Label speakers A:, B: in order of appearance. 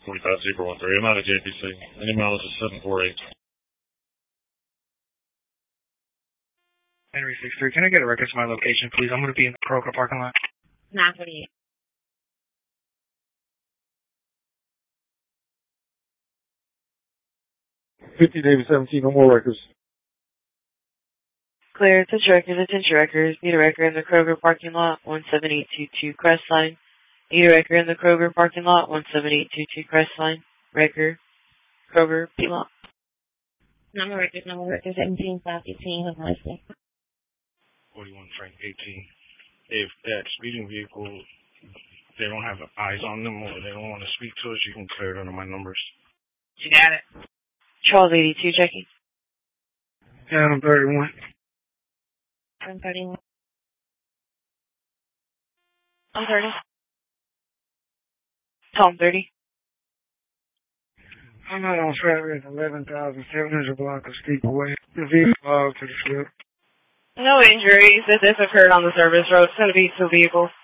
A: 45 Zebra 13. I'm out of JPC. Any mileage is 748.
B: Henry 63, can I get a record to my location, please? I'm going to be in the Kroger parking lot.
C: 948.
D: 50 David 17, no more records.
E: Clear, attention records. Need a record in the Kroger parking lot, 17822 Crestline. Need a record in the Kroger parking lot, 17822 Crestline. Record, Kroger, P-Lot.
C: Number record, 17, 518, of Wednesday.
B: 41 Frank 18. If that speeding vehicle, they don't have eyes on them or they don't want to speak to us, you can clear it under my numbers.
C: You got it.
E: Charles 82 checking.
B: Adam 31.
C: 131.
E: I'm 30. Tom 30.
B: I'm not on traffic at 11,700 block of Steeple Way. The vehicle logged to the slip.
E: No injuries. This occurred on the service road. It's going to be two vehicles.